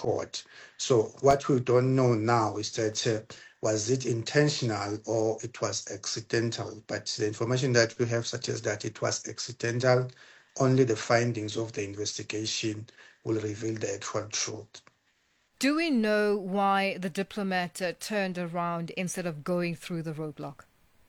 court. So what we don't know now is that was it intentional or it was accidental? But the information that we have suggests that it was accidental. Only the findings of the investigation will reveal the actual truth. Do we know why the diplomat turned around instead of going through the roadblock?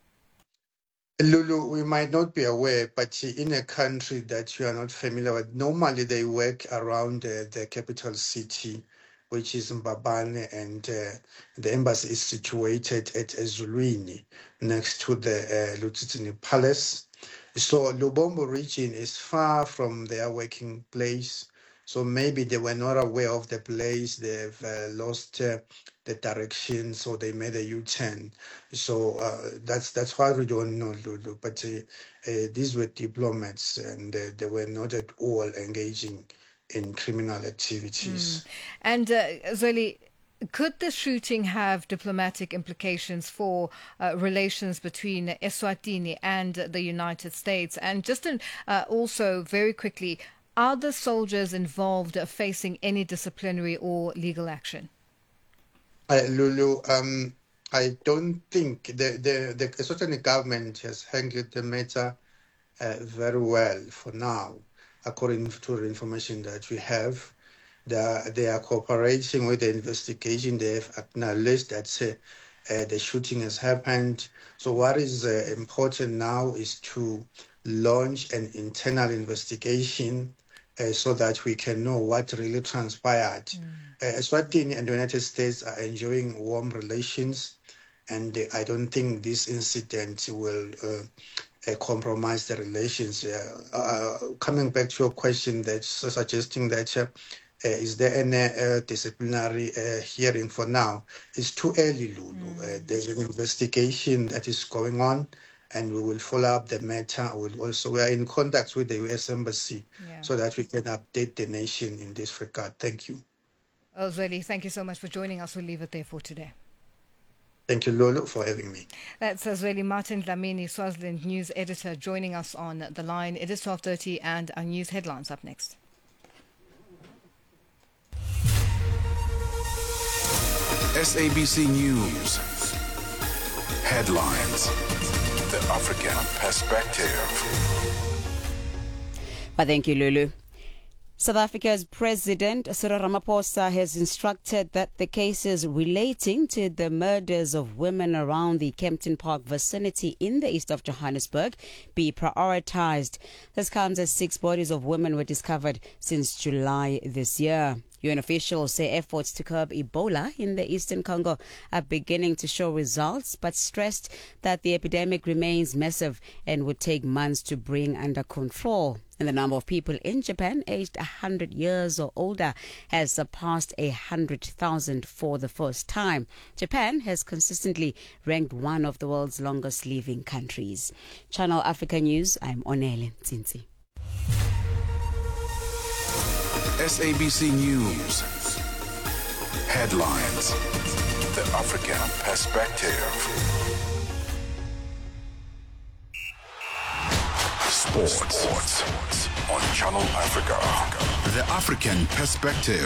Lulu, we might not be aware, but in a country that you are not familiar with, normally they work around the capital city, which is Mbabane, and the embassy is situated at Ezulwini, next to the Lutitini Palace. So Lubombo region is far from their working place. So maybe they were not aware of the place. They've lost the direction, so they made a U-turn. So that's why we don't know, Lulu. But these were diplomats, and they were not at all engaging in criminal activities. And Zweli, could the shooting have diplomatic implications for relations between Eswatini and the United States? And just also very quickly, are the soldiers involved facing any disciplinary or legal action? Lulu, I don't think the Eswatini government has handled the matter very well for now, according to the information that we have. They are cooperating with the investigation. They have acknowledged that the shooting has happened. So what is important now is to launch an internal investigation so that we can know what really transpired. Eswatini and the United States are enjoying warm relations, and I don't think this incident will compromise the relations. Coming back to your question, that's suggesting that is there any disciplinary hearing for now? It's too early, Lulu. There's an investigation that is going on, and we will follow up the matter. We are in contact with the U.S. Embassy so that we can update the nation in this regard. Thank you. Zweli, thank you so much for joining us. We'll leave it there for today. Thank you, Lolo, for having me. That's Zweli Martin Dlamini, Swaziland news editor, joining us on the line. It is 12:30 and our news headlines up next. SABC News. Headlines. The African Perspective. Thank you, Lulu. South Africa's President Cyril Ramaphosa has instructed that the cases relating to the murders of women around the Kempton Park vicinity in the east of Johannesburg be prioritized. This comes as 6 bodies of women were discovered since July this year. UN officials say efforts to curb Ebola in the eastern Congo are beginning to show results, but stressed that the epidemic remains massive and would take months to bring under control. And the number of people in Japan aged 100 years or older has surpassed 100,000 for the first time. Japan has consistently ranked one of the world's longest living countries. Channel Africa News, I'm Onele Tsinsi. SABC News. Headlines. The African Perspective. Sports on Channel Africa. The African Perspective.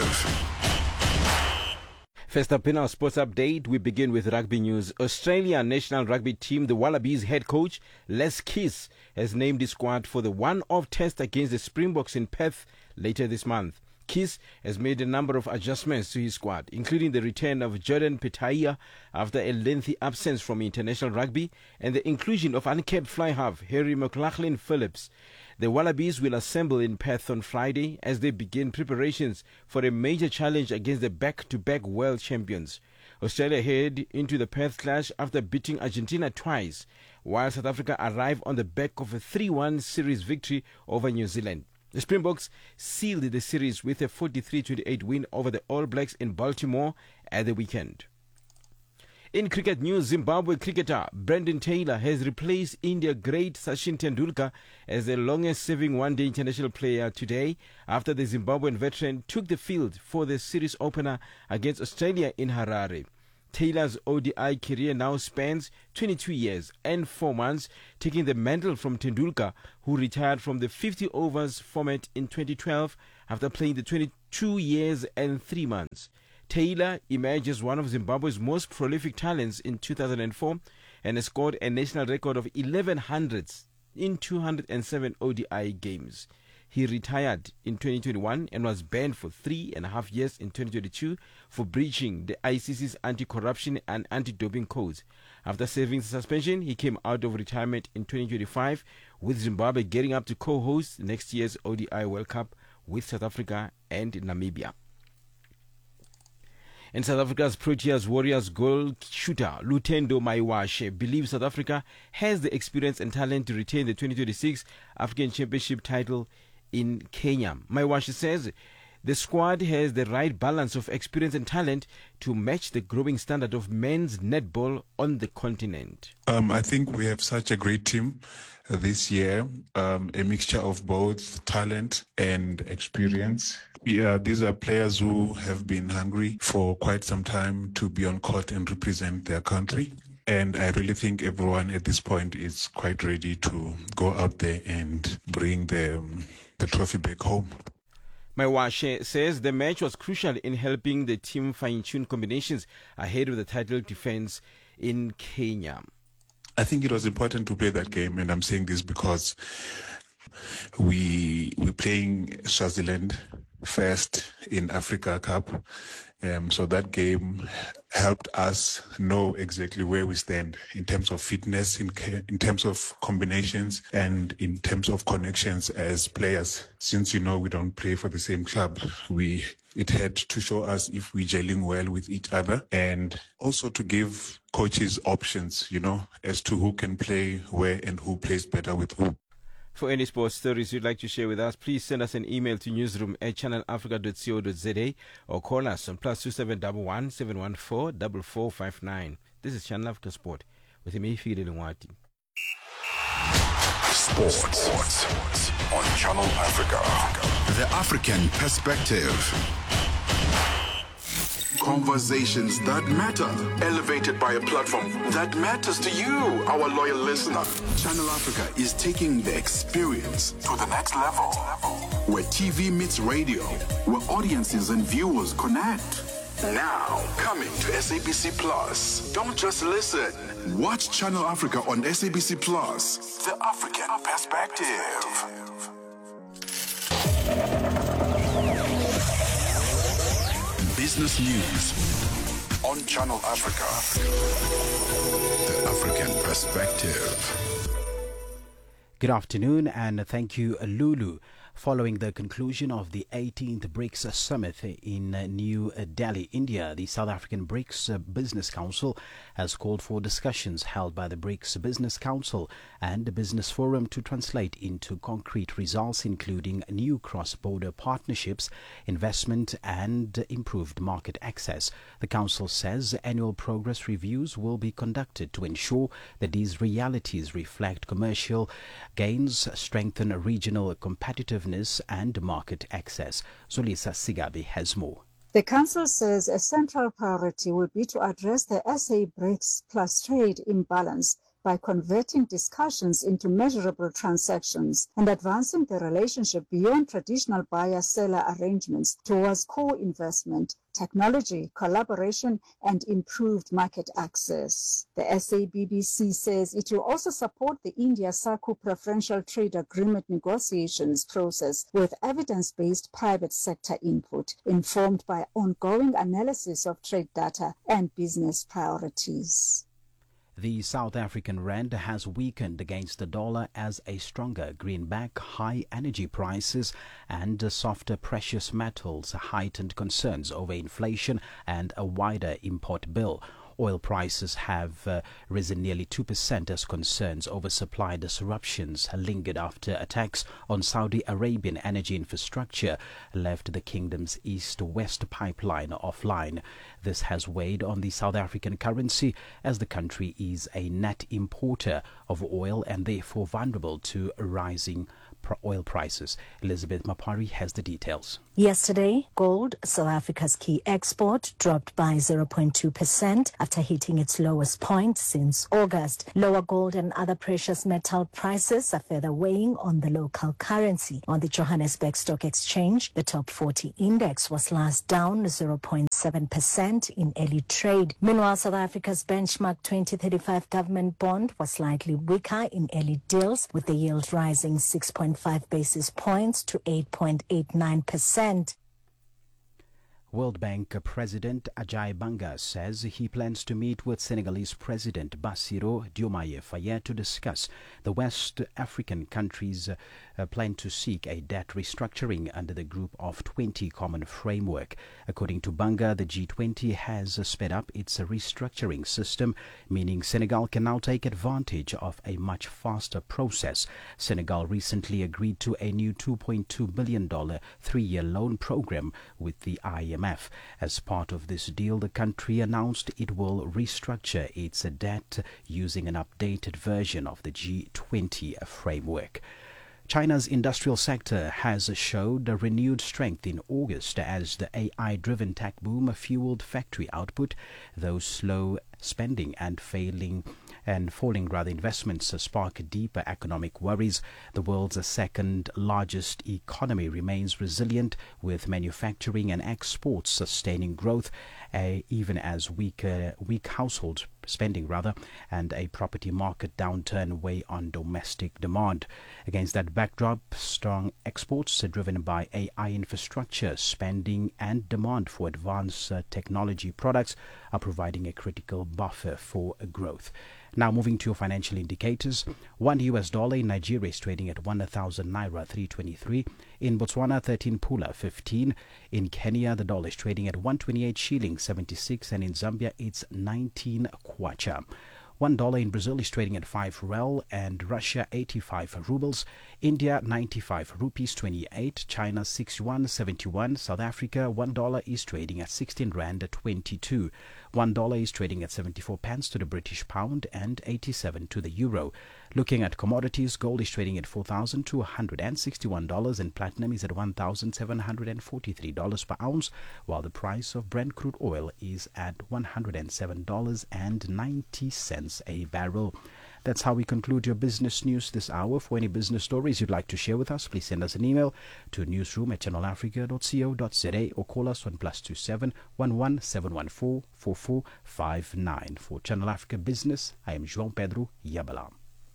First up in our sports update, we begin with rugby news. Australia national rugby team, the Wallabies head coach Les Kiss has named his squad for the one-off test against the Springboks in Perth later this month. Kiss has made a number of adjustments to his squad, including the return of Jordan Petaia after a lengthy absence from international rugby and the inclusion of uncapped fly half Harry McLaughlin Phillips. The Wallabies will assemble in Perth on Friday as they begin preparations for a major challenge against the back-to-back world champions. Australia head into the Perth clash after beating Argentina twice, while South Africa arrive on the back of a 3-1 series victory over New Zealand. The Springboks sealed the series with a 43-28 win over the All Blacks in Baltimore at the weekend. In cricket news, Zimbabwe cricketer Brendan Taylor has replaced India great Sachin Tendulkar as the longest-serving one-day international player today after the Zimbabwean veteran took the field for the series opener against Australia in Harare. Taylor's ODI career now spans 22 years and 4 months, taking the mantle from Tendulkar, who retired from the 50 overs format in 2012 after playing the 2 years and 3 months. Taylor emerged as one of Zimbabwe's most prolific talents in 2004 and has scored a national record of 11 hundreds in 207 ODI games. He retired in 2021 and was banned for 3.5 years in 2022 for breaching the ICC's anti-corruption and anti-doping codes. After serving the suspension, he came out of retirement in 2025, with Zimbabwe getting up to co-host next year's ODI World Cup with South Africa and Namibia. And South Africa's Proteas Warriors goal shooter Lutendo Maiwashe believes South Africa has the experience and talent to retain the 2026 African Championship title in Kenya. Maiwashe says the squad has the right balance of experience and talent to match the growing standard of men's netball on the continent. I think we have such a great team this year, a mixture of both talent and experience. Yeah, these are players who have been hungry for quite some time to be on court and represent their country. And I really think everyone at this point is quite ready to go out there and bring the trophy back home. Maiwashe says the match was crucial in helping the team fine-tune combinations ahead of the title defense in Kenya. I think it was important to play that game, and I'm saying this because we're playing Swaziland first in Africa Cup. So that game helped us know exactly where we stand in terms of fitness, in terms of combinations, and in terms of connections as players. Since, we don't play for the same club, it had to show us if we're gelling well with each other, and also to give coaches options, as to who can play where and who plays better with who. For any sports stories you'd like to share with us, please send us an email to newsroom@channelafrica.co.za or call us on +2711 714 4459. This is Channel Africa Sport with me, Fidel Nwati. Sports on Channel Africa. The African Perspective. Conversations that matter, elevated by a platform that matters to you, our loyal listener. Channel Africa is taking the experience to the next level, where TV meets radio, where audiences and viewers connect. Now, coming to SABC Plus. Don't just listen. Watch Channel Africa on SABC Plus. The African Perspective. Business news on Channel Africa. The African Perspective. Good afternoon and thank you, Lulu. Following the conclusion of the 18th BRICS Summit in New Delhi, India, the South African BRICS Business Council has called for discussions held by the BRICS Business Council and the Business Forum to translate into concrete results, including new cross-border partnerships, investment and improved market access. The Council says annual progress reviews will be conducted to ensure that these realities reflect commercial gains, strengthen regional competitiveness and market access. Zolisa Sigabi has more. The Council says a central priority will be to address the SA BRICS plus trade imbalance by converting discussions into measurable transactions and advancing the relationship beyond traditional buyer-seller arrangements towards co-investment, technology, collaboration, and improved market access. The SABBC says it will also support the India-SACU Preferential Trade Agreement negotiations process with evidence-based private sector input, informed by ongoing analysis of trade data and business priorities. The South African rand has weakened against the dollar as a stronger greenback, high energy prices and softer precious metals heightened concerns over inflation and a wider import bill. Oil prices have risen nearly 2% as concerns over supply disruptions lingered after attacks on Saudi Arabian energy infrastructure left the kingdom's east-west pipeline offline. This has weighed on the South African currency as the country is a net importer of oil and therefore vulnerable to rising oil prices. Elizabeth Mapari has the details. Yesterday, gold, South Africa's key export, dropped by 0.2% after hitting its lowest point since August. Lower gold and other precious metal prices are further weighing on the local currency. On the Johannesburg Stock Exchange, the top 40 index was last down 0.7% in early trade. Meanwhile, South Africa's benchmark 2035 government bond was slightly weaker in early deals, with the yield rising 6.5 basis points to 8.89%. World Bank President Ajay Banga says he plans to meet with Senegalese President Bassirou Diomaye Faye to discuss the West African countries' plan to seek a debt restructuring under the Group of 20 Common Framework. According to Banga, the G20 has sped up its restructuring system, meaning Senegal can now take advantage of a much faster process. Senegal recently agreed to a new $2.2 billion three-year loan program with the IMF. As part of this deal, the country announced it will restructure its debt using an updated version of the G20 framework. China's industrial sector has showed a renewed strength in August as the AI-driven tech boom fueled factory output, though slow spending and falling investments spark deeper economic worries. The world's second largest economy remains resilient, with manufacturing and exports sustaining growth, even as weak household spending and a property market downturn weigh on domestic demand. Against that backdrop, strong exports driven by AI infrastructure spending and demand for advanced technology products are providing a critical buffer for growth. Now moving to your financial indicators. $1 in Nigeria is trading at 1,000 naira 323. In Botswana, 13 pula 15. In Kenya, the dollar is trading at 128 shillings 76, and in Zambia it's 19 kwacha. $1 in Brazil is trading at 5 rel, and Russia 85 rubles. India 95 rupees 28. China 61.71. South Africa $1 is trading at 16 rand 22. $1 is trading at 74 pence to the British pound and 87 to the euro. Looking at commodities, gold is trading at $4,261 and platinum is at $1,743 per ounce, while the price of Brent crude oil is at $107.90 a barrel. That's how we conclude your business news this hour. For any business stories you'd like to share with us, please send us an email to newsroom@channelafrica.co.za or call us on +27 11 714 4459. For Channel Africa Business, I am João Pedro Yabala.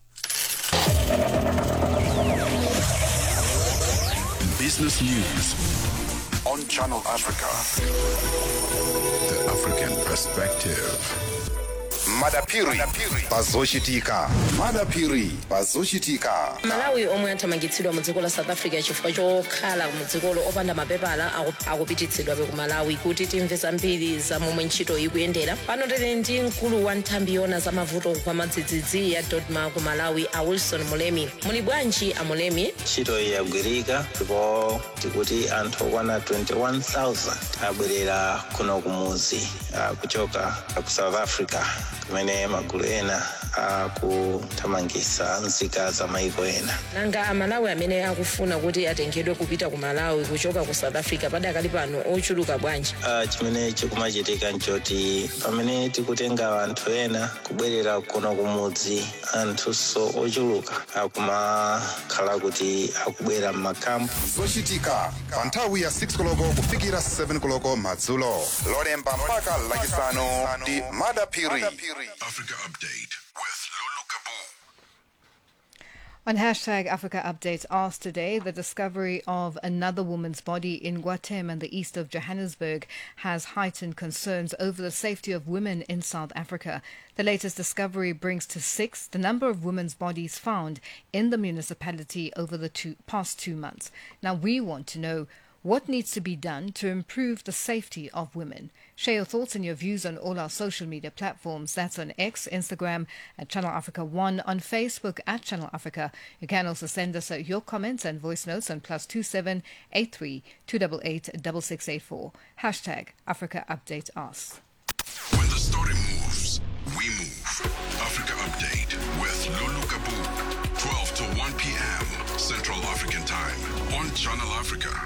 Business News on Channel Africa. The African Perspective. Madapiri pazoshitika. Madapiri pazoshitika. Malawi omwe athamangitsidwa mu dziko la South Africa chifukwa chokhala mu dzikolo opanda mapepala akupititsidwa ku Malawi kuti timve zambiri za momwe ntchito ikuyendera. Pano tili ndi mkulu wa nthambi yona za mavuto kwa madzidzidzi ya Dodma ku Malawi, a Wilson Mulemi. Muli bwanji a Mulemi? Ntchito yagwirika ndipo tikuti anthu okwana 21,000 abwerera kuno kumuzi kuchoka ku South Africa, kumene magulu ena akuthamangitsa nzika za maiko ena. Nanga amalawi amene akufuna kuti atengedwe kupita ku Malawi kuchoka ku South Africa padakali pano ochuluka bwanji? Chimene chikumachitika nchoti pamene tikutenga anthu ena kubwerera kuno kumudzi, anthunso ochuluka akumakhala kuti akubwera m'makampu. Zochitika pa nthawi ya 6 koloko kufikira 7 koloko madzulo. Lolemba mpaka lachisanu ndi Madapiri. Africa Update with Lulu Kabu. On hashtag Africa Updates asked today, the discovery of another woman's body in Guatem and the east of Johannesburg has heightened concerns over the safety of women in South Africa. The latest discovery brings to 6 the number of women's bodies found in the municipality over the past 2 months. Now we want to know what needs to be done to improve the safety of women. Share your thoughts and your views on all our social media platforms. That's on X, Instagram at Channel Africa 1, on Facebook at Channel Africa. You can also send us your comments and voice notes on +27 83 288 6684. Hashtag Africa Update Us. When the story moves, we move. Africa Update with Lulu Kabu, 12 to 1 p.m. Central African Time on Channel Africa.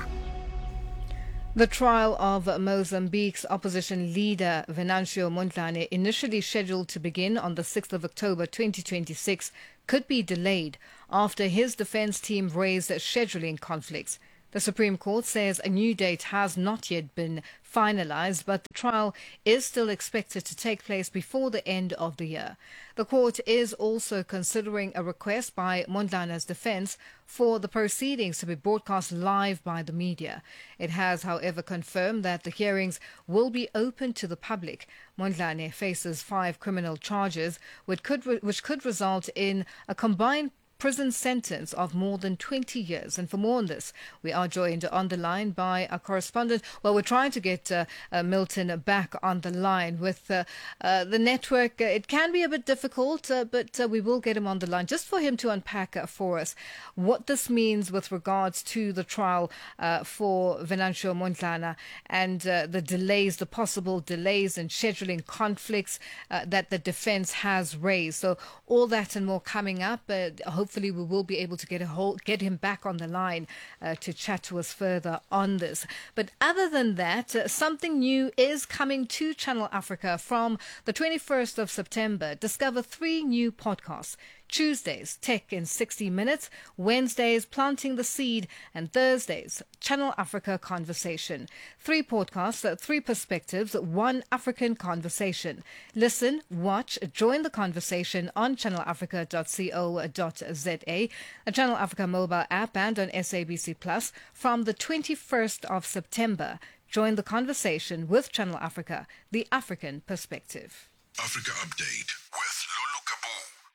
The trial of Mozambique's opposition leader Venancio Mondlane, initially scheduled to begin on the 6th of October 2026, could be delayed after his defense team raised scheduling conflicts. The Supreme Court says a new date has not yet been finalized, but the trial is still expected to take place before the end of the year. The court is also considering a request by Mondlane's defense for the proceedings to be broadcast live by the media. It has, however, confirmed that the hearings will be open to the public. Mondlane faces 5 criminal charges, which could result in a combined prison sentence of more than 20 years. And for more on this, we are joined on the line by our correspondent. Well, we're trying to get Milton back on the line with the network. It can be a bit difficult, but we will get him on the line just for him to unpack for us what this means with regards to the trial for Venancio Mondlane and the delays, the possible delays and scheduling conflicts that the defense has raised. So all that and more coming up. Hopefully we will be able to get him back on the line to chat to us further on this. But other than that, something new is coming to Channel Africa from the 21st of September. Discover 3 new podcasts. Tuesdays, Tech in 60 Minutes, Wednesdays, Planting the Seed, and Thursdays, Channel Africa Conversation. 3 podcasts, 3 perspectives, 1 African conversation. Listen, watch, join the conversation on channelafrica.co.za, the Channel Africa mobile app, and on SABC Plus from the 21st of September. Join the conversation with Channel Africa, the African perspective. Africa Update with Lulu Kabu.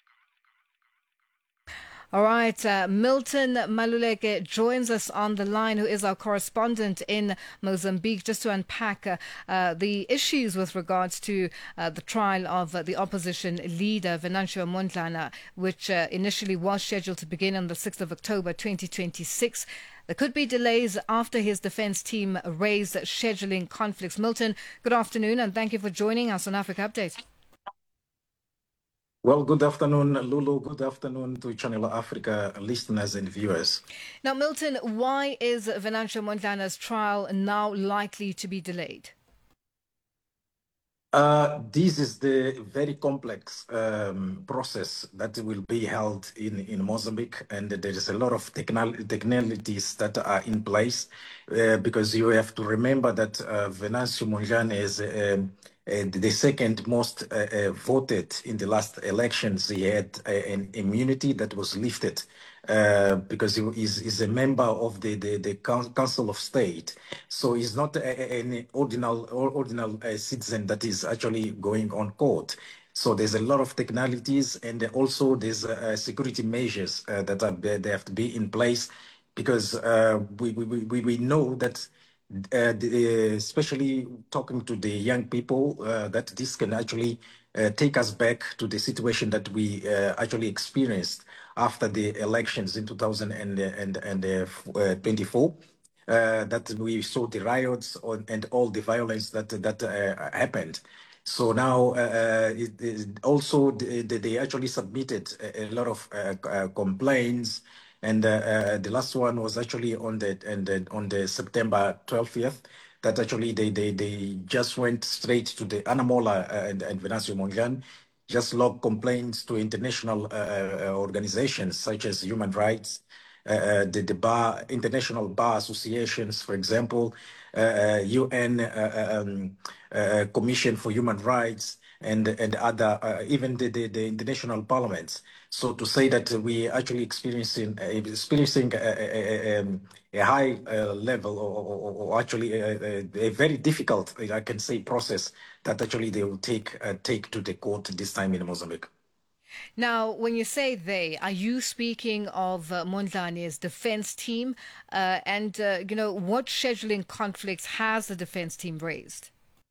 All right, Milton Maluleke joins us on the line, who is our correspondent in Mozambique, just to unpack the issues with regards to the trial of the opposition leader, Venancio Mondlane, which initially was scheduled to begin on the 6th of October 2026. There could be delays after his defense team raised scheduling conflicts. Milton, good afternoon, and thank you for joining us on Africa Update. Well, good afternoon, Lulu. Good afternoon to Channel Africa listeners and viewers. Now, Milton, why is Venancio Mondlane's trial now likely to be delayed? This is the very complex process that will be held in Mozambique, and there is a lot of technicalities that are in place because you have to remember that Venancio Mondlane is the second most voted in the last elections. He had an immunity that was lifted because he is a member of the Council of State. So he's not an ordinal citizen that is actually going on court. So there's a lot of technicalities, and also there's security measures that they have to be in place because we know that especially talking to the young people, that this can actually take us back to the situation that we actually experienced after the elections in 2024, that we saw the riots and all the violence that happened. So now also they actually submitted a lot of complaints. And the last one was actually on the September 12th, that actually they just went straight to the Anamola and Venancio Mondlane, just logged complaints to international organizations such as human rights, the international bar associations, for example, UN Commission for Human Rights, and other, even the international parliaments. So to say that we actually experiencing a high level, or actually a very difficult, I can say, process that actually they will take to the court this time in Mozambique. Now, when you say they, are you speaking of Mondlane's defense team? And what scheduling conflicts has the defense team raised?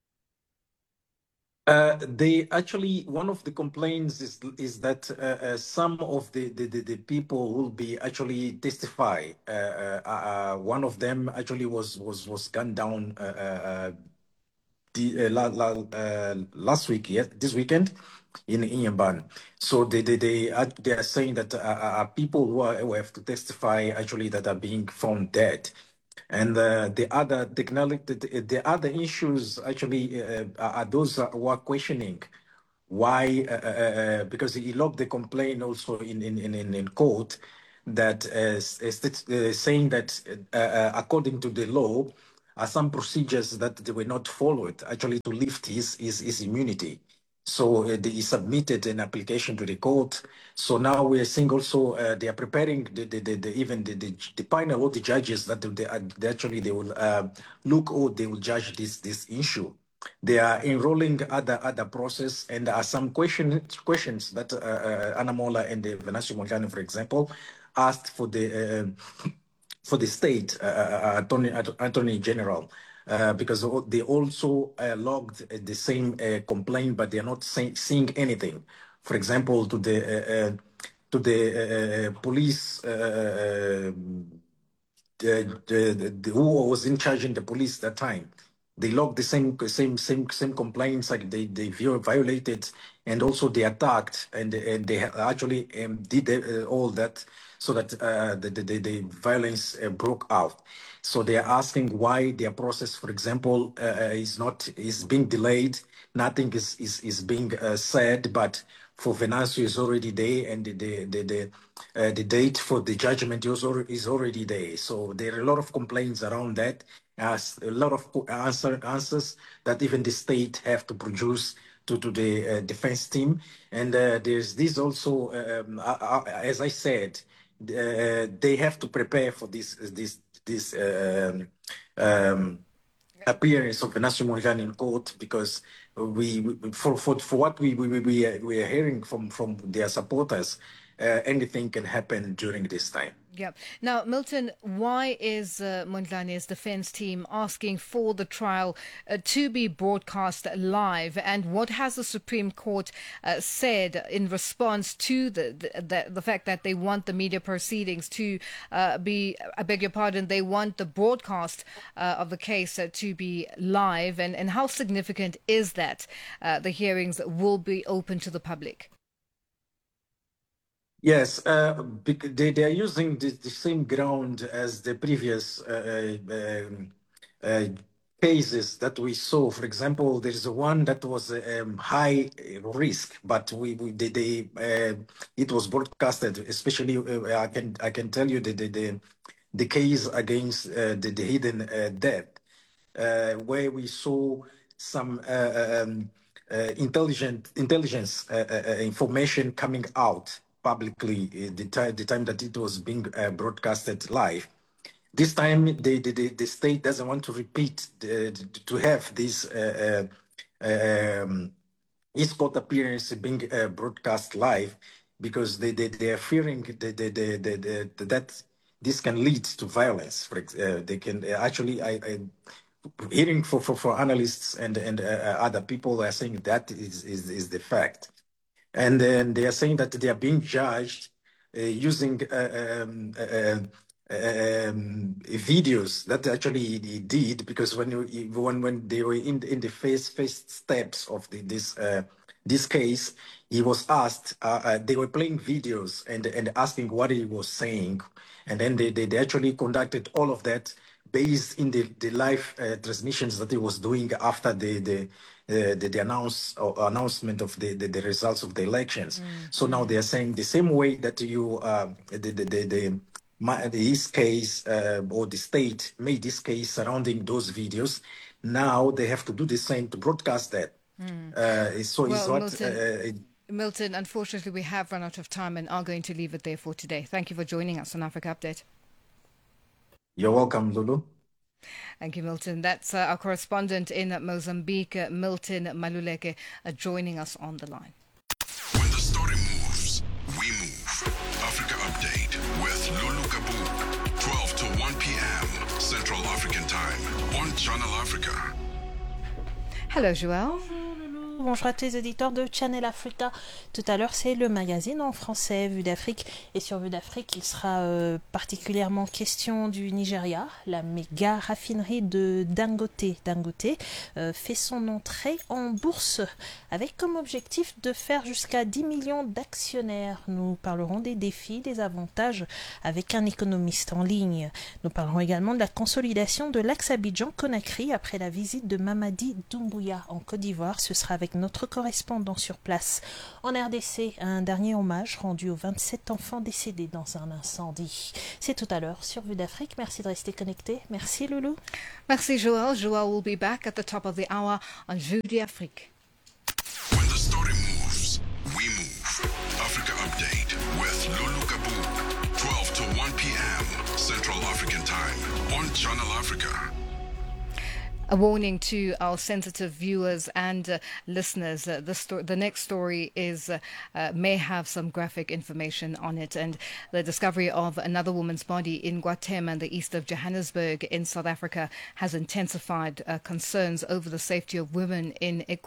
They actually, one of the complaints is that some of the people will be actually testify. One of them actually was gunned down last week, this weekend, in Inyaban. So they are saying that people who have to testify actually that are being found dead. And the other technology, the other issues actually are those who are questioning why, because he logged the complaint also in court that saying that according to the law, some procedures that they were not followed actually to lift his immunity. So he submitted an application to the court. So now we are seeing also they are preparing the panel or the judges that they will look or they will judge this issue. They are enrolling other process, and there are some questions that Anna Mola and Venancio Mondlane, for example, asked for the state attorney general. Because they also logged the same complaint, but they are not seeing anything. For example, to the police, who was in charge in the police that time, they logged the same complaints, like they violated, and also they attacked, and they actually did all that so that the violence broke out. So they are asking why their process, for example, is being delayed. Nothing is being said, but for Venancio is already there, and the date for the judgment is already there. So there are a lot of complaints around that. A lot of answers that even the state have to produce to the defense team. And there's this also, as I said, they have to prepare for this appearance of Venancio Mondlane in court, because for what we are hearing from their supporters, anything can happen during this time. Yeah. Now, Milton, why is Mondlane's defense team asking for the trial to be broadcast live? And what has the Supreme Court said in response to the fact that they want the media proceedings to be, I beg your pardon, they want the broadcast of the case to be live? And how significant is that the hearings will be open to the public? Yes, they are using the same ground as the previous cases that we saw. For example, there is one that was high risk, but it was broadcasted. Especially, I can tell you the case against the hidden death, where we saw some intelligence information coming out publicly the time that it was being broadcasted live. This time, the state doesn't want to repeat to have this his court appearance being broadcast live, because they are fearing that this can lead to violence. They can actually hearing for analysts and other people are saying that is the fact. And then they are saying that they are being judged using videos that actually he did, because when they were in the first steps of this case, he was asked. They were playing videos and asking what he was saying, and then they actually conducted all of that based in the live transmissions that he was doing after the announcement of the results of the elections. So now they are saying the same way that his case or the state made this case surrounding those videos. Now they have to do the same to broadcast that. Milton, unfortunately, we have run out of time and are going to leave it there for today. Thank you for joining us on Africa Update. You're welcome, Lulu. Thank you, Milton. That's our correspondent in Mozambique, Milton Maluleke, joining us on the line. When the story moves, we move. Africa Update with Lulu Kabu, 12 to 1 p.m. Central African Time on Channel Africa. Hello, Joelle. bonjour à tous les auditeurs de Channel Africa. Tout à l'heure, c'est le magazine en français Vue d'Afrique. Et sur Vue d'Afrique, il sera particulièrement question du Nigeria. La méga raffinerie de Dangote fait son entrée en bourse avec comme objectif de faire jusqu'à 10 millions d'actionnaires. Nous parlerons des défis, des avantages avec un économiste en ligne. Nous parlerons également de la consolidation de l'axe Abidjan-Conakry après la visite de Mamadi Doumbouya en Côte d'Ivoire. Ce sera avec notre correspondant sur place. En RDC, un dernier hommage rendu aux 27 enfants décédés dans un incendie. C'est tout à l'heure sur Vue d'Afrique. Merci de rester connecté. Merci Loulou. Merci Joël. Joël will be back at the top of the hour on Vue d'Afrique. When the story moves, we move. Africa Update with Lulu Kabu, 12 to 1 p.m. Central African Time on Channel Africa. A warning to our sensitive viewers and listeners. The next story may have some graphic information on it, and the discovery of another woman's body in Guatemala, in the east of Johannesburg in South Africa, has intensified concerns over the safety of women in the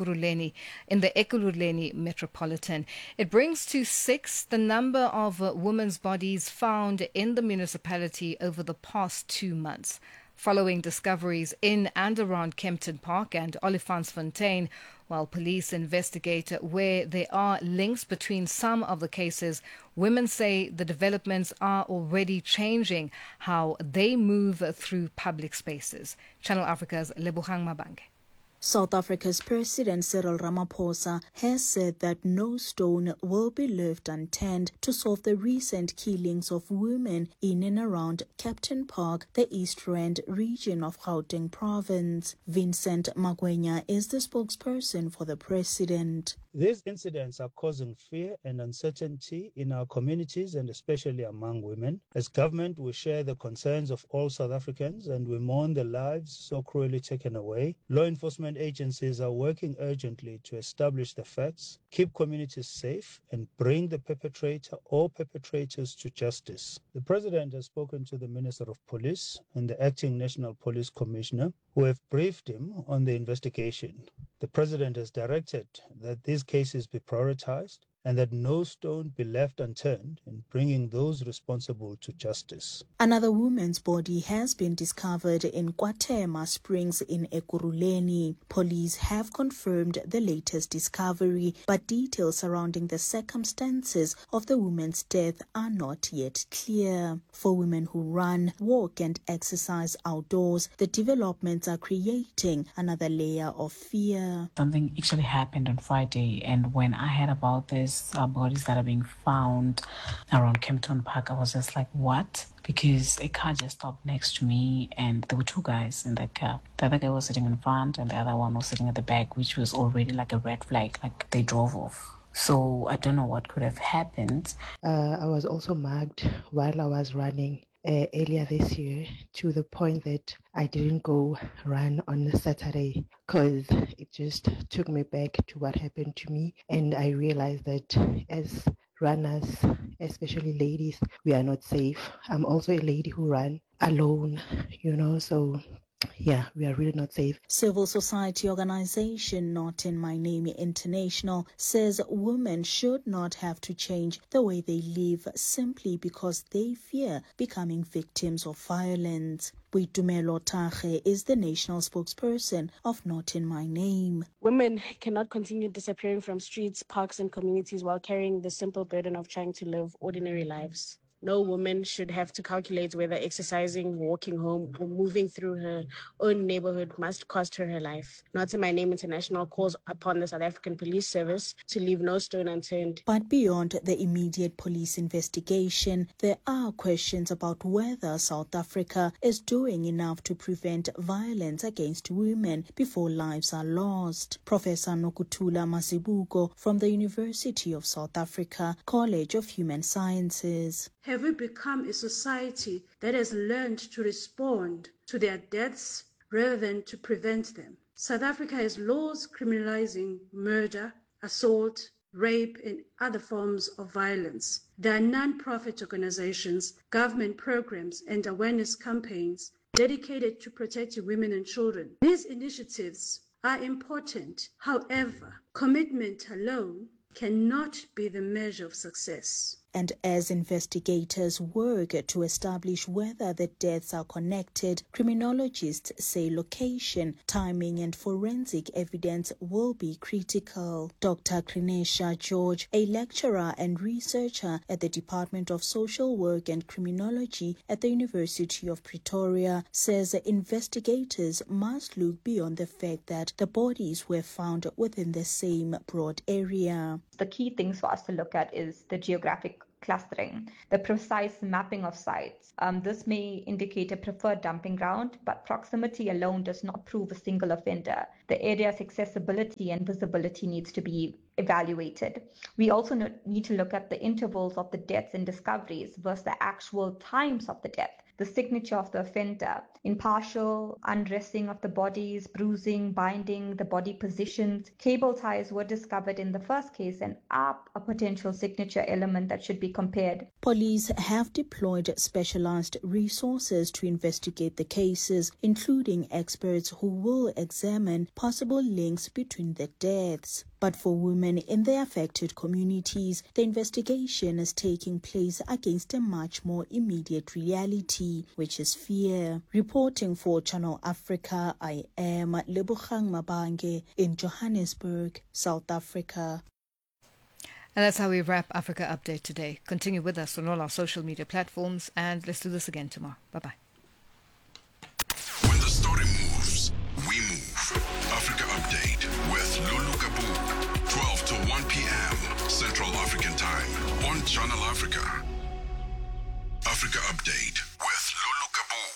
Ekurhuleni metropolitan. It brings to 6 the number of women's bodies found in the municipality over the past 2 months. Following discoveries in and around Kempton Park and Olifantsfontein, while police investigate where there are links between some of the cases, women say the developments are already changing how they move through public spaces. Channel Africa's Lebogang Mabange. South Africa's President Cyril Ramaphosa has said that no stone will be left unturned to solve the recent killings of women in and around Kempton Park, the East Rand region of Gauteng province. Vincent Magwenya is the spokesperson for the president. These incidents are causing fear and uncertainty in our communities and especially among women. As government, we share the concerns of all South Africans and we mourn the lives so cruelly taken away. Law enforcement agencies are working urgently to establish the facts, keep communities safe, and bring the perpetrator or perpetrators to justice. The President has spoken to the Minister of Police and the Acting National Police Commissioner, who have briefed him on the investigation. The President has directed that these cases be prioritized and that no stone be left unturned in bringing those responsible to justice. Another woman's body has been discovered in Kwatema Springs in Ekurhuleni. Police have confirmed the latest discovery, but details surrounding the circumstances of the woman's death are not yet clear. For women who run, walk and exercise outdoors, the developments are creating another layer of fear. Something actually happened on Friday, and when I heard about this, bodies that are being found around Kempton Park, I was just like, what? Because a car just stopped next to me and there were 2 guys in the car. The other guy was sitting in front and the other one was sitting at the back, which was already like a red flag, like they drove off. So I don't know what could have happened. I was also mugged while I was running earlier this year, to the point that I didn't go run on Saturday because it just took me back to what happened to me. And I realized that as runners, especially ladies, we are not safe. I'm also a lady who ran alone, so yeah, we are really not safe. Civil society organization Not in My Name International says women should not have to change the way they live simply because they fear becoming victims of violence. Boitumelo Tage is the national spokesperson of Not in My Name. Women cannot continue disappearing from streets, parks and communities while carrying the simple burden of trying to live ordinary lives. No woman should have to calculate whether exercising, walking home, or moving through her own neighborhood must cost her her life. Not in My Name International calls upon the South African Police Service to leave no stone unturned. But beyond the immediate police investigation, there are questions about whether South Africa is doing enough to prevent violence against women before lives are lost. Professor Nokuthula Masibuko from the University of South Africa College of Human Sciences. Have we become a society that has learned to respond to their deaths rather than to prevent them? South Africa has laws criminalizing murder, assault, rape, and other forms of violence. There are non-profit organizations, government programs, and awareness campaigns dedicated to protecting women and children. These initiatives are important. However, commitment alone cannot be the measure of success. And as investigators work to establish whether the deaths are connected, criminologists say location, timing, and forensic evidence will be critical. Dr. Krinesha George, a lecturer and researcher at the Department of Social Work and Criminology at the University of Pretoria, says investigators must look beyond the fact that the bodies were found within the same broad area. The key things for us to look at is the geographic clustering, the precise mapping of sites. This may indicate a preferred dumping ground, but proximity alone does not prove a single offender. The area's accessibility and visibility needs to be evaluated. We also need to look at the intervals of the deaths and discoveries versus the actual times of the death, the signature of the offender, impartial undressing of the bodies, bruising, binding, the body positions. Cable ties were discovered in the first case and are a potential signature element that should be compared. Police have deployed specialized resources to investigate the cases, including experts who will examine possible links between the deaths. But for women in the affected communities, the investigation is taking place against a much more immediate reality, which is fear. Reporting for Channel Africa, I am Lebogang Mabange in Johannesburg, South Africa. And that's how we wrap Africa Update today. Continue with us on all our social media platforms, and let's do this again tomorrow. Bye-bye. When the story moves, we move. Africa Update with Lulu Kabu, 12 to 1 p.m. Central African Time on Channel Africa. Africa Update with Lulu Kabu.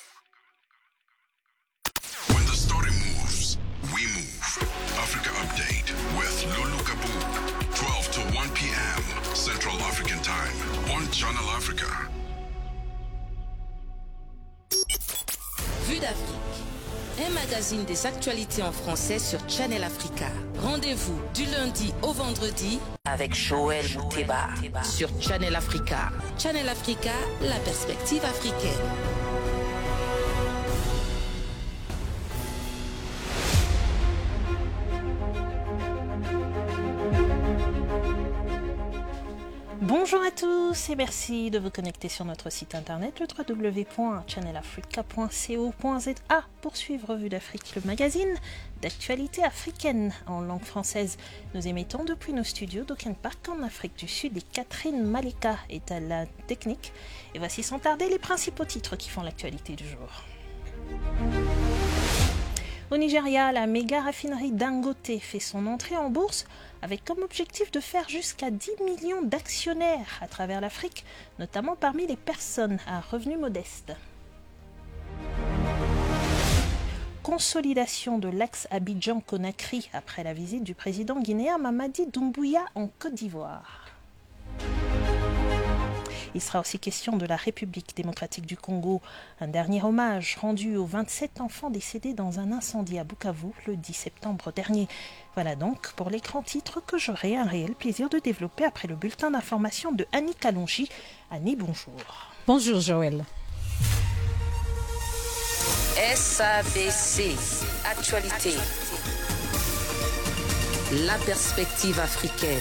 When the story moves, we move. Africa Update with Lulu Kabu, 12 to 1 p.m. Central African Time on Channel Africa. Vue d'Afrique, un magazine des actualités en français sur Channel Africa. Rendez-vous du lundi au vendredi avec Joël Mouteba sur Channel Africa. Channel Africa, la perspective africaine. Bonjour à tous et merci de vous connecter sur notre site internet le www.channelafrica.co.za pour suivre Vue d'Afrique, le magazine d'actualité africaine en langue française. Nous émettons depuis nos studios d'Oakland Park en Afrique du Sud et Catherine Malika est à la technique. Et voici sans tarder les principaux titres qui font l'actualité du jour. Au Nigeria, la méga raffinerie Dangote fait son entrée en bourse avec comme objectif de faire jusqu'à 10 millions d'actionnaires à travers l'Afrique, notamment parmi les personnes à revenus modestes. Consolidation de l'axe Abidjan-Conakry après la visite du président guinéen Mamadi Doumbouya en Côte d'Ivoire. Il sera aussi question de la République démocratique du Congo, un dernier hommage rendu aux 27 enfants décédés dans un incendie à Bukavu le 10 septembre dernier. Voilà donc pour les grands titres que j'aurai un réel plaisir de développer après le bulletin d'information de Annie Kalonji. Annie, bonjour. Bonjour Joël. SABC, actualité. La perspective africaine.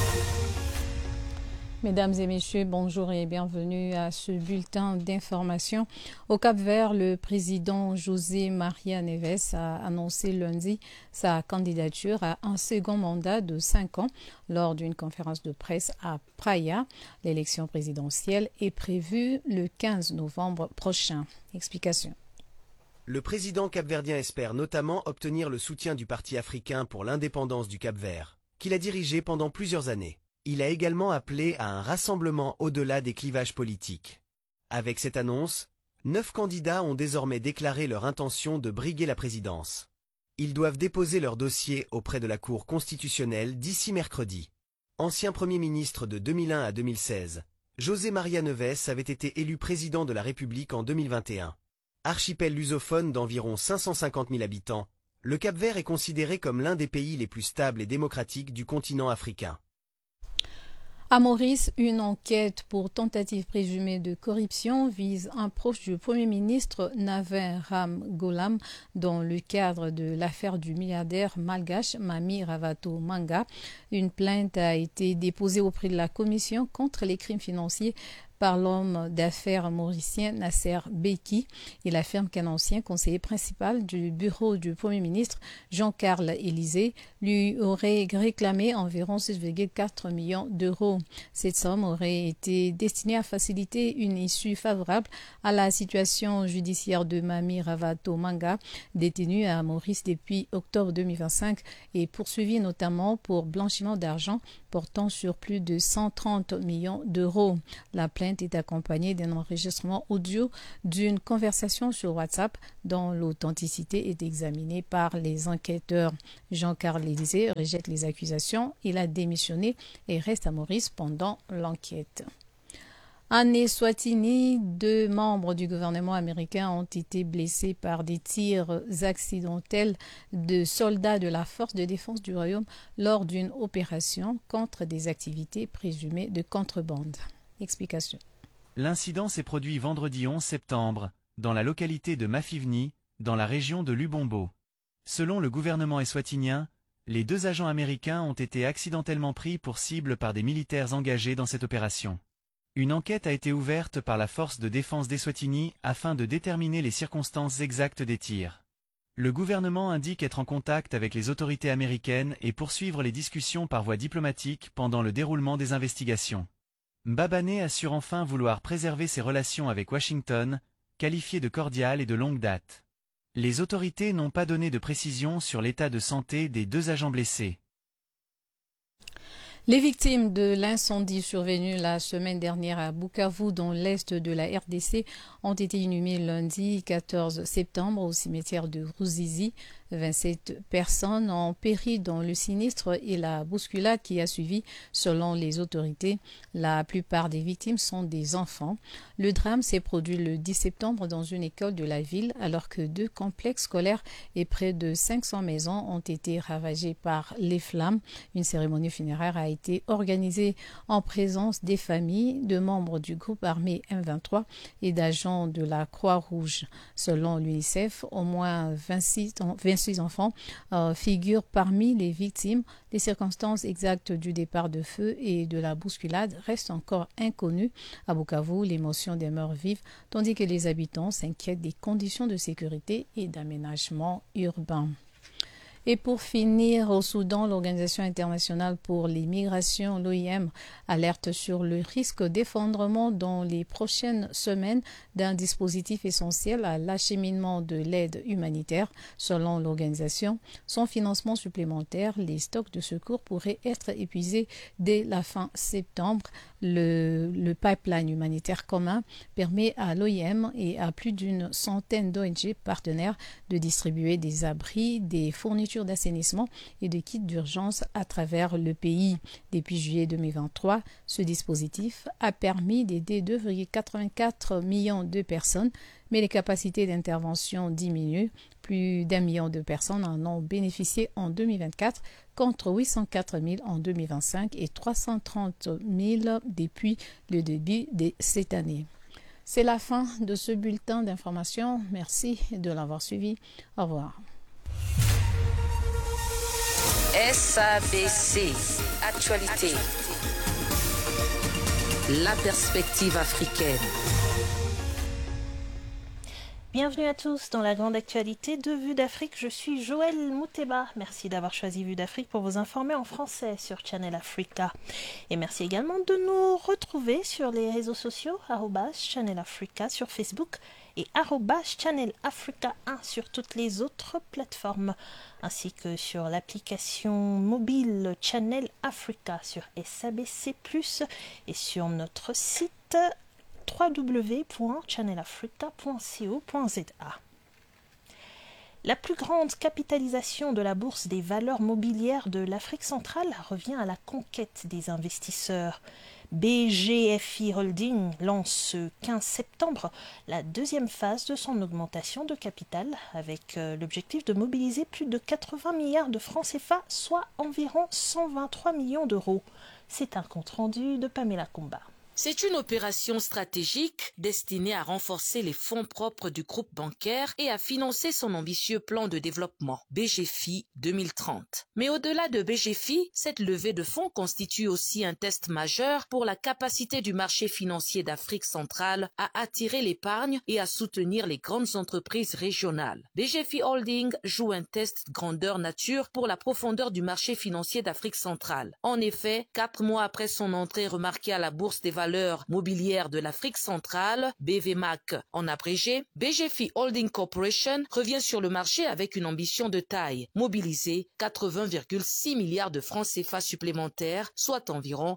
Mesdames et messieurs, bonjour et bienvenue à ce bulletin d'information. Au Cap-Vert, le président José Maria Neves a annoncé lundi sa candidature à un second mandat de 5 ans lors d'une conférence de presse à Praia. L'élection présidentielle est prévue le 15 novembre prochain. Explication. Le président capverdien espère notamment obtenir le soutien du Parti africain pour l'indépendance du Cap-Vert, qu'il a dirigé pendant plusieurs années. Il a également appelé à un rassemblement au-delà des clivages politiques. Avec cette annonce, 9 candidats ont désormais déclaré leur intention de briguer la présidence. Ils doivent déposer leur dossier auprès de la Cour constitutionnelle d'ici mercredi. Ancien Premier ministre de 2001 à 2016, José Maria Neves avait été élu président de la République en 2021. Archipel lusophone d'environ 550 000 habitants, le Cap-Vert est considéré comme l'un des pays les plus stables et démocratiques du continent africain. À Maurice, une enquête pour tentative présumée de corruption vise un proche du Premier ministre Navin Ramgoolam dans le cadre de l'affaire du milliardaire malgache Mami Ravato Manga. Une plainte a été déposée auprès de la Commission contre les crimes financiers par l'homme d'affaires mauricien Nasser Beki. Il affirme qu'un ancien conseiller principal du bureau du Premier ministre, Jean-Carl Élysée, lui aurait réclamé environ 6,4 millions d'euros. Cette somme aurait été destinée à faciliter une issue favorable à la situation judiciaire de Mami Ravato Manga, détenue à Maurice depuis octobre 2025 et poursuivie notamment pour blanchiment d'argent portant sur plus de 130 millions d'euros. La plainte est accompagnée d'un enregistrement audio d'une conversation sur WhatsApp dont l'authenticité est examinée par les enquêteurs. Jean-Carl Élysée rejette les accusations. Il a démissionné et reste à Maurice pendant l'enquête. En Eswatini, 2 membres du gouvernement américain ont été blessés par des tirs accidentels de soldats de la force de défense du royaume lors d'une opération contre des activités présumées de contrebande. Explication. L'incident s'est produit vendredi 11 septembre, dans la localité de Mafivni, dans la région de Lubombo. Selon le gouvernement eswatinien, les 2 agents américains ont été accidentellement pris pour cible par des militaires engagés dans cette opération. Une enquête a été ouverte par la force de défense d'Eswatini afin de déterminer les circonstances exactes des tirs. Le gouvernement indique être en contact avec les autorités américaines et poursuivre les discussions par voie diplomatique pendant le déroulement des investigations. Mbabane assure enfin vouloir préserver ses relations avec Washington, qualifiées de cordiales et de longue date. Les autorités n'ont pas donné de précision sur l'état de santé des 2 agents blessés. Les victimes de l'incendie survenu la semaine dernière à Bukavu, dans l'est de la RDC, ont été inhumées lundi 14 septembre au cimetière de Ruzizi. 27 personnes ont péri dans le sinistre et la bousculade qui a suivi, selon les autorités. La plupart des victimes sont des enfants. Le drame s'est produit le 10 septembre dans une école de la ville, alors que 2 complexes scolaires et près de 500 maisons ont été ravagées par les flammes. Une cérémonie funéraire a été organisée en présence des familles, de membres du groupe armé M23 et d'agents de la Croix-Rouge. Selon l'UNICEF, au moins 26 enfants figurent parmi les victimes. Les circonstances exactes du départ de feu et de la bousculade restent encore inconnues. À Bukavu, l'émotion demeure vive, tandis que les habitants s'inquiètent des conditions de sécurité et d'aménagement urbain. Et pour finir, au Soudan, l'Organisation internationale pour les migrations, l'OIM, alerte sur le risque d'effondrement dans les prochaines semaines d'un dispositif essentiel à l'acheminement de l'aide humanitaire. Selon l'organisation, sans financement supplémentaire, les stocks de secours pourraient être épuisés dès la fin septembre. Le pipeline humanitaire commun permet à l'OIM et à plus d'une centaine d'ONG partenaires de distribuer des abris, des fournitures d'assainissement et de kits d'urgence à travers le pays. Depuis juillet 2023, ce dispositif a permis d'aider 2,84 millions de personnes, mais les capacités d'intervention diminuent. Plus d'1 million de personnes en ont bénéficié en 2024 contre 804 000 en 2025 et 330 000 depuis le début de cette année. C'est la fin de ce bulletin d'information. Merci de l'avoir suivi. Au revoir. SABC Actualité. La perspective africaine. Bienvenue à tous dans la grande actualité de Vue d'Afrique. Je suis Joël Mouteba. Merci d'avoir choisi Vue d'Afrique pour vous informer en français sur Channel Africa. Et merci également de nous retrouver sur les réseaux sociaux @Channel Africa sur Facebook et @Channel Africa 1 sur toutes les autres plateformes, ainsi que sur l'application mobile Channel Africa sur SABC+, et sur notre site www.channelafrica.co.za. La plus grande capitalisation de la bourse des valeurs mobilières de l'Afrique centrale revient à la conquête des investisseurs. BGFI Holding lance ce 15 septembre la deuxième phase de son augmentation de capital avec l'objectif de mobiliser plus de 80 milliards de francs CFA, soit environ 123 millions d'euros. C'est un compte-rendu de Pamela Kumba. C'est une opération stratégique destinée à renforcer les fonds propres du groupe bancaire et à financer son ambitieux plan de développement, BGFI 2030. Mais au-delà de BGFI, cette levée de fonds constitue aussi un test majeur pour la capacité du marché financier d'Afrique centrale à attirer l'épargne et à soutenir les grandes entreprises régionales. BGFI Holding joue un test grandeur nature pour la profondeur du marché financier d'Afrique centrale. En effet, 4 mois après son entrée remarquée à la bourse des valeurs mobilières de l'Afrique centrale, BVMAC en abrégé, BGFI Holding Corporation revient sur le marché avec une ambition de taille, mobiliser 80,6 milliards de francs CFA supplémentaires, soit environ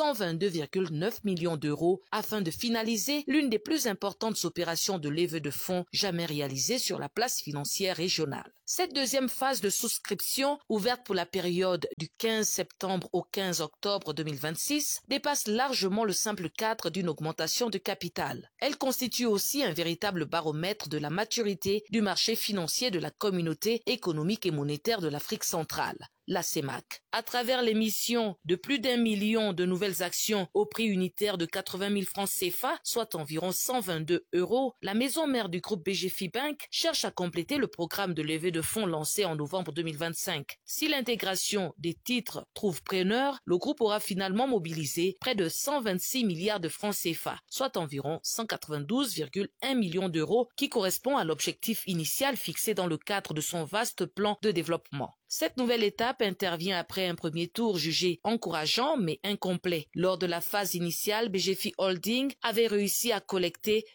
122,9 millions d'euros afin de finaliser l'une des plus importantes opérations de levée de fonds jamais réalisées sur la place financière régionale. Cette deuxième phase de souscription, ouverte pour la période du 15 septembre au 15 octobre 2026, dépasse largement le simple cadre d'une augmentation de capital. Elle constitue aussi un véritable baromètre de la maturité du marché financier de la communauté économique et monétaire de l'Afrique centrale, la CEMAC. À travers l'émission de plus d'1 million de nouvelles actions au prix unitaire de 80 000 francs CFA, soit environ 122 euros, la maison mère du groupe BGFI Bank cherche à compléter le programme de levée de fonds lancé en novembre 2025. Si l'intégration des titres trouve preneur, le groupe aura finalement mobilisé près de 126 milliards de francs CFA, soit environ 192,1 millions d'euros, qui correspond à l'objectif initial fixé dans le cadre de son vaste plan de développement. Cette nouvelle étape intervient après un premier tour jugé encourageant mais incomplet. Lors de la phase initiale, BGFI Holding avait réussi à collecter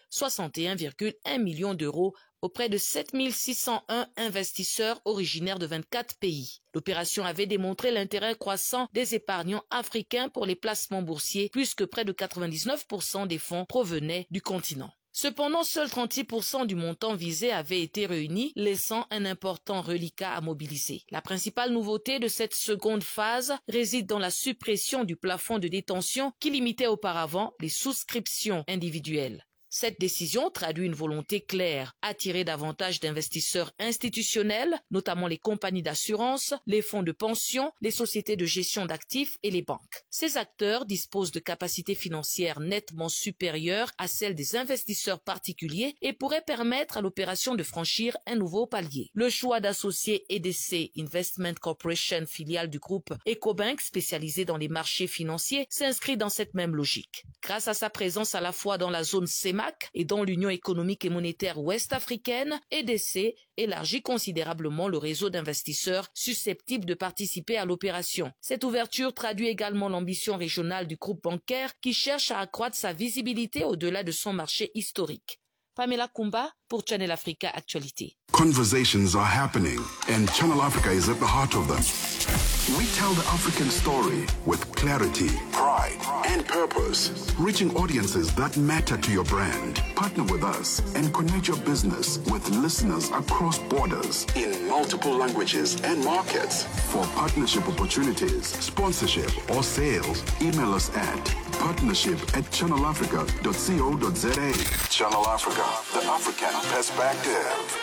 61,1 millions d'euros auprès de 7 601 investisseurs originaires de 24 pays. L'opération avait démontré l'intérêt croissant des épargnants africains pour les placements boursiers, puisque près de 99% des fonds provenaient du continent. Cependant, seuls 36% du montant visé avait été réuni, laissant un important reliquat à mobiliser. La principale nouveauté de cette seconde phase réside dans la suppression du plafond de détention qui limitait auparavant les souscriptions individuelles. Cette décision traduit une volonté claire, attirer davantage d'investisseurs institutionnels, notamment les compagnies d'assurance, les fonds de pension, les sociétés de gestion d'actifs et les banques. Ces acteurs disposent de capacités financières nettement supérieures à celles des investisseurs particuliers et pourraient permettre à l'opération de franchir un nouveau palier. Le choix d'associer EDC Investment Corporation, filiale du groupe Ecobank spécialisée dans les marchés financiers, s'inscrit dans cette même logique. Grâce à sa présence à la fois dans la zone CEMAC et dans l'Union économique et monétaire ouest-africaine, EDC élargit considérablement le réseau d'investisseurs susceptibles de participer à l'opération. Cette ouverture traduit également l'ambition régionale du groupe bancaire qui cherche à accroître sa visibilité au-delà de son marché historique. Pamela Kumba pour Channel Africa Actualité. Conversations are happening and Channel Africa is at the heart of them. We tell the African story with clarity, pride, and purpose, reaching audiences that matter to your brand. Partner with us and connect your business with listeners across borders in multiple languages and markets. For partnership opportunities, sponsorship, or sales, email us at partnership@channelafrica.co.za. Channel Africa, the African perspective.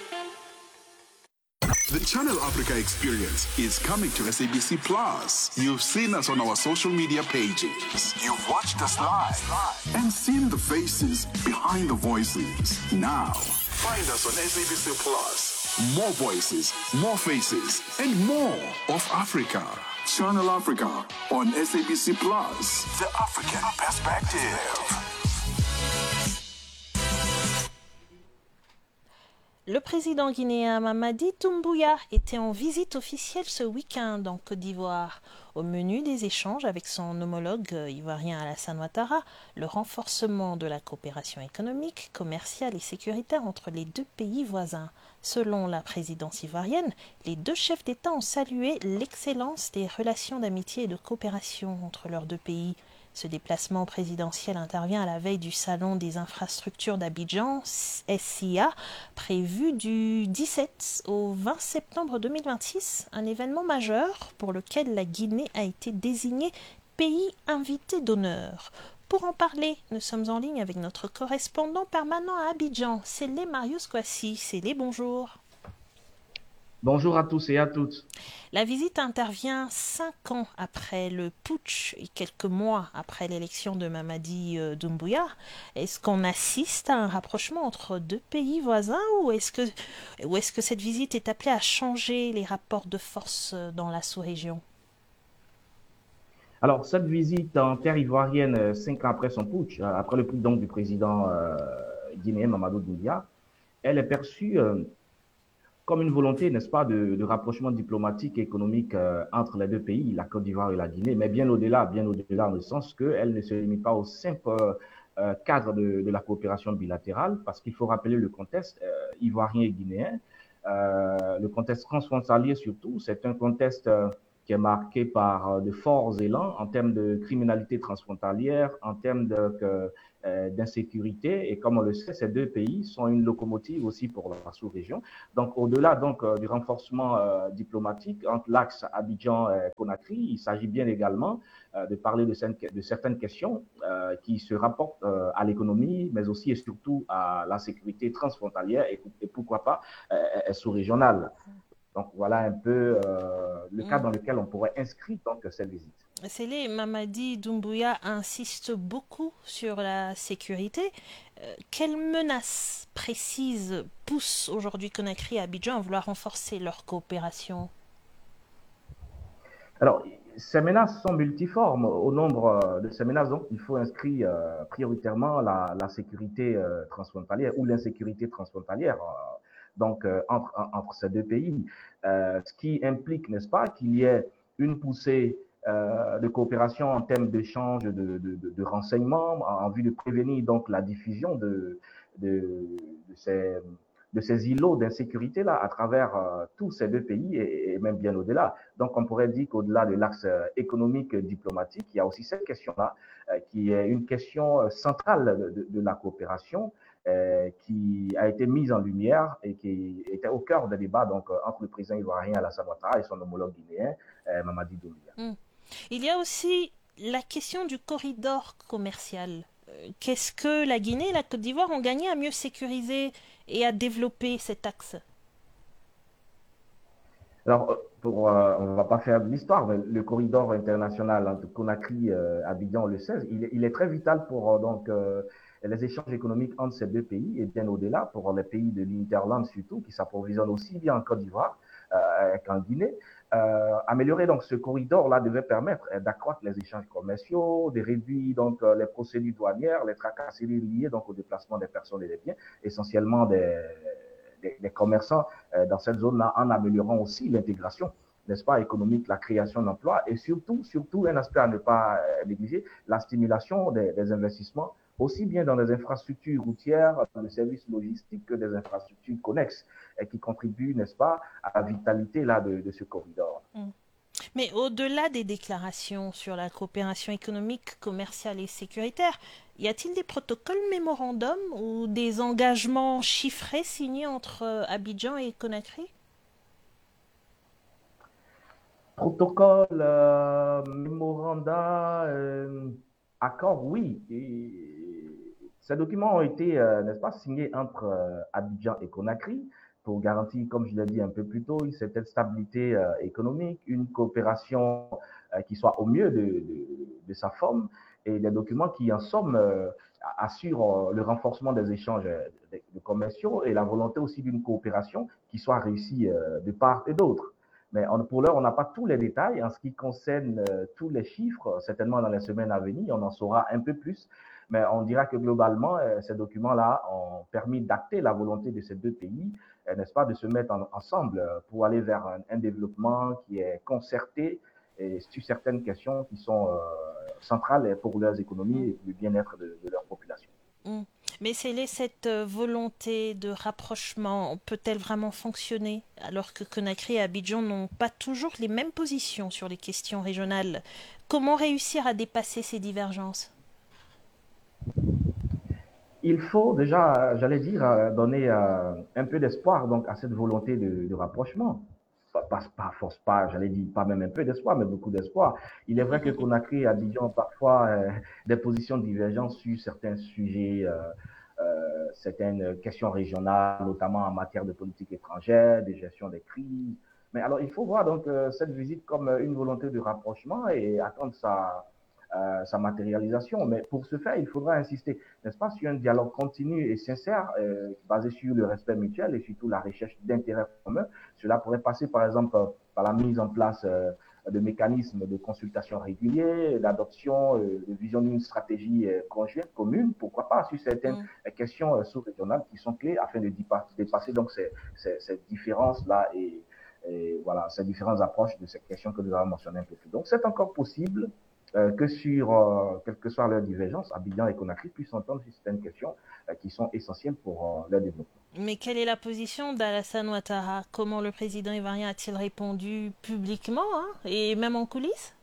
The Channel Africa experience is coming to SABC Plus. You've seen us on our social media pages. You've watched us live and seen the faces behind the voices. Now, find us on SABC Plus. More voices, more faces, and more of Africa. Channel Africa on SABC Plus. The African perspective. Le président guinéen Mamadi Doumbouya était en visite officielle ce week-end en Côte d'Ivoire. Au menu des échanges avec son homologue ivoirien Alassane Ouattara, le renforcement de la coopération économique, commerciale et sécuritaire entre les deux pays voisins. Selon la présidence ivoirienne, les deux chefs d'État ont salué l'excellence des relations d'amitié et de coopération entre leurs deux pays. Ce déplacement présidentiel intervient à la veille du Salon des infrastructures d'Abidjan, SIA, prévu du 17 au 20 septembre 2026, un événement majeur pour lequel la Guinée a été désignée pays invité d'honneur. Pour en parler, nous sommes en ligne avec notre correspondant permanent à Abidjan, Célé Marius Kouassi. Célé, bonjour. Bonjour à tous et à toutes. La visite intervient 5 ans après le putsch et quelques mois après l'élection de Mamadi Doumbouya. Est-ce qu'on assiste à un rapprochement entre deux pays voisins ou est-ce que cette visite est appelée à changer les rapports de force dans la sous-région? Alors, cette visite en terre ivoirienne, 5 ans après son putsch, après le putsch donc du président guinéen Mamadou Doumbouya, elle est perçue comme une volonté, n'est-ce pas, de rapprochement diplomatique et économique entre les deux pays, la Côte d'Ivoire et la Guinée, mais bien au-delà, dans le sens qu'elle ne se limite pas au simple cadre de la coopération bilatérale, parce qu'il faut rappeler le contexte ivoirien et guinéen. Le contexte transfrontalier surtout, c'est un contexte qui est marqué par de forts élans en termes de criminalité transfrontalière, en termes d'insécurité. Et comme on le sait, ces deux pays sont une locomotive aussi pour la sous-région. Donc, au-delà du renforcement diplomatique entre l'axe Abidjan-Conakry, il s'agit bien également de parler de certaines questions qui se rapportent à l'économie, mais aussi et surtout à la sécurité transfrontalière et pourquoi pas sous-régionale. Donc, voilà un peu le cadre dans lequel on pourrait inscrire donc, cette visite. Célé, Mamadi Doumbouya insiste beaucoup sur la sécurité. Quelles menaces précises poussent aujourd'hui Conakry et Abidjan à vouloir renforcer leur coopération? Alors, ces menaces sont multiformes. Au nombre de ces menaces, donc, il faut inscrire prioritairement la sécurité transfrontalière ou l'insécurité transfrontalière. Donc, entre ces deux pays, ce qui implique, n'est-ce pas, qu'il y ait une poussée de coopération en termes d'échange de renseignements en vue de prévenir donc la diffusion de ces îlots d'insécurité là à travers tous ces deux pays et même bien au-delà. Donc, on pourrait dire qu'au-delà de l'axe économique diplomatique, il y a aussi cette question-là qui est une question centrale de la coopération. Qui a été mise en lumière et qui était au cœur des débats donc, entre le président ivoirien Alassane Ouattara et son homologue guinéen Mamadi Doumbouya. Il y a aussi la question du corridor commercial. Qu'est-ce que la Guinée et la Côte d'Ivoire ont gagné à mieux sécuriser et à développer cet axe? Alors, on ne va pas faire l'histoire, mais le corridor international entre Conakry et Abidjan le 16, il est très vital pour les échanges économiques entre ces deux pays et bien au-delà pour les pays de l'Interland surtout qui s'approvisionnent aussi bien en Côte d'Ivoire qu'en Guinée. Améliorer donc ce corridor-là devait permettre d'accroître les échanges commerciaux, de réduire donc les procédures douanières, les tracasseries liées donc au déplacement des personnes et des biens, essentiellement des commerçants dans cette zone-là, en améliorant aussi l'intégration, n'est-ce pas, économique, la création d'emplois et surtout un aspect à ne pas négliger, la stimulation des investissements aussi bien dans les infrastructures routières, dans les services logistiques que des infrastructures connexes qui contribuent, n'est-ce pas, à la vitalité là, de ce corridor. Mais au-delà des déclarations sur la coopération économique, commerciale et sécuritaire, y a-t-il des protocoles mémorandums ou des engagements chiffrés signés entre Abidjan et Conakry? Protocole, mémoranda, accord, oui. Ces documents ont été, n'est-ce pas, signés entre Abidjan et Conakry pour garantir, comme je l'ai dit un peu plus tôt, une certaine stabilité économique, une coopération qui soit au mieux de sa forme et des documents qui, en somme, assurent le renforcement des échanges commerciaux et la volonté aussi d'une coopération qui soit réussie de part et d'autre. Mais pour l'heure, on n'a pas tous les détails. En ce qui concerne tous les chiffres, certainement dans les semaines à venir, on en saura un peu plus. Mais on dira que globalement, ces documents-là ont permis d'acter la volonté de ces deux pays, n'est-ce pas, de se mettre ensemble pour aller vers un développement qui est concerté et sur certaines questions qui sont centrales pour leurs économies et pour le bien-être de leur population. Mais cette volonté de rapprochement peut-elle vraiment fonctionner alors que Conakry et Abidjan n'ont pas toujours les mêmes positions sur les questions régionales? Comment réussir à dépasser ces divergences? Il faut déjà, j'allais dire, donner un peu d'espoir donc à cette volonté de rapprochement. Pas, j'allais dire, pas même un peu d'espoir, mais beaucoup d'espoir. Il est vrai que Conakry et Abidjan ont parfois des positions divergentes sur certains sujets, certaines questions régionales, notamment en matière de politique étrangère, de gestion des crises. Mais alors, il faut voir donc cette visite comme une volonté de rapprochement et attendre sa matérialisation. Mais pour ce faire, il faudra insister, n'est-ce pas, sur un dialogue continu et sincère, basé sur le respect mutuel et surtout la recherche d'intérêts communs. Cela pourrait passer, par exemple, par la mise en place de mécanismes de consultation réguliers, l'adoption de vision d'une stratégie conjointe, commune, pourquoi pas, sur certaines questions sous-régionales qui sont clés afin de dépasser donc ces différences-là et voilà, ces différentes approches de ces questions que nous avons mentionnées un peu plus. Donc, c'est encore possible que sur, quelle que soit leur divergence, Abidjan et Conakry puissent s'entendre sur certaines questions qui sont essentielles pour leur développement. Mais quelle est la position d'Alassane Ouattara? Comment le président ivoirien a-t-il répondu publiquement et même en coulisses?